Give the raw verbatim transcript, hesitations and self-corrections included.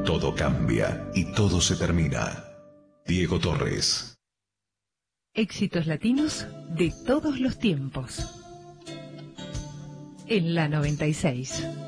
Todo cambia y todo se termina. Diego Torres. Éxitos latinos de todos los tiempos. En la noventa y seis.